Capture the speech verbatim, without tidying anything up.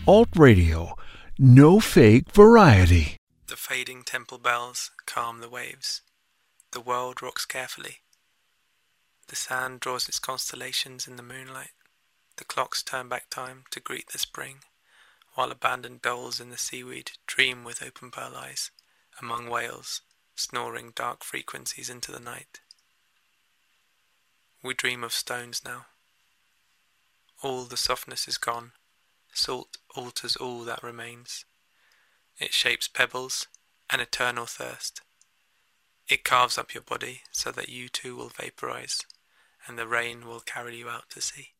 Alt Radio. No fake variety. The fading temple bells calm the waves. The world rocks carefully. The sand draws its constellations in the moonlight. The clocks turn back time to greet the spring, while abandoned dolls in the seaweed dream with open pearl eyes, among whales, snoring dark frequencies into the night. We dream of stones now. All the softness is gone. Salt alters all that remains. It shapes pebbles, an eternal thirst. It carves up your body so that you too will vaporize, and the rain will carry you out to sea.